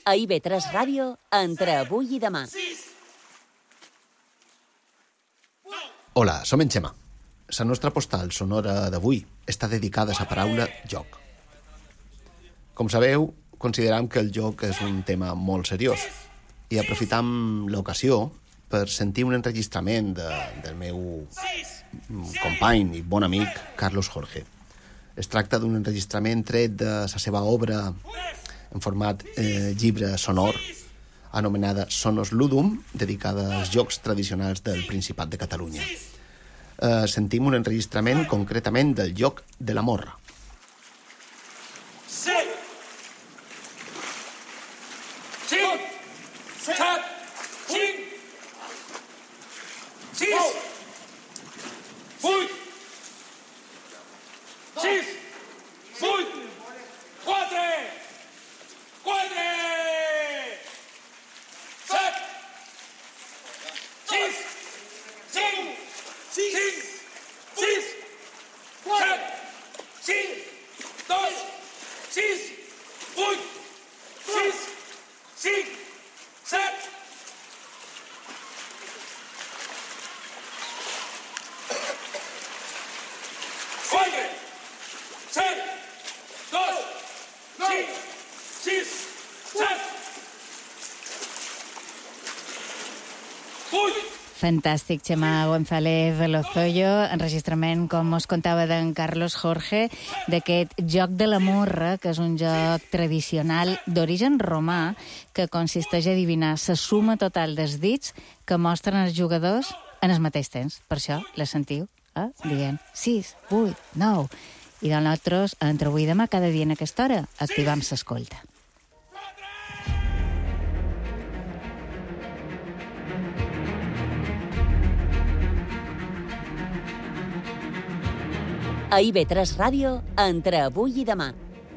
A IB3 Ràdio, entre avui i demà. Hola, som en Xema. La nostra postal sonora d'avui està dedicada a la paraula joc. Com sabeu, consideram que el joc és un tema molt seriós i aprofitam l'ocasió per sentir un enregistrament del meu company i bon amic Carlos Jorge. Es tracta d'un enregistrament tret de la seva obra en format llibre sonor anomenada Sonus Ludum, dedicada als jocs tradicionals del Principat de Catalunya. Sentim un enregistrament concretament del joc de la morra. 7, 5, 7, 5, 6, 8, 6, 8, 4, 4, 7, 6, 5, 6, 6, 7, 5, 2, 6, 8, 6, 5, 7. Quatre, set, dos, cinc, sis, set, vuit. Fantàstic, Xema González Lozoyo, enregistrament, com us contava, d'en Carlos Jorge, d'aquest joc de la morra, que és un joc tradicional d'origen romà, que consisteix a adivinar la suma total dels dits que mostren els jugadors en el mateix temps. Per això la sentiu dient 6, 8, 9. I nosaltres, entre avui i demà, cada dia en aquesta hora, activam l'escolta. A IB3 Ràdio, entre avui i demà.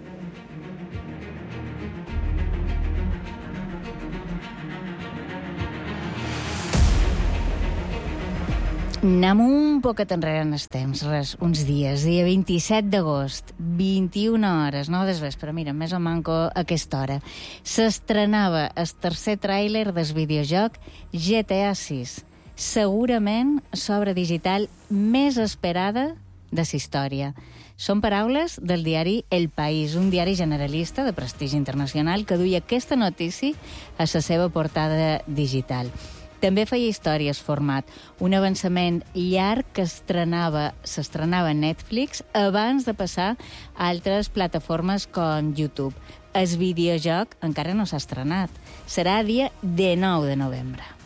Anem un poquet enrere en els temps, uns dies, dia 27 d'agost, 21 hores, 9 del vespre, mira, més o manco a aquesta hora, s'estrenava el tercer tràiler del videojoc GTA 6, segurament l'obra digital més esperada de la història. Són paraules del diari El País, un diari generalista de prestigi internacional que duia aquesta notícia a la seva portada digital. També feia històries format, un avançament llarg que s'estrenava a Netflix abans de passar a altres plataformes com YouTube. El videojoc encara no s'ha estrenat. Serà dia 19 de novembre.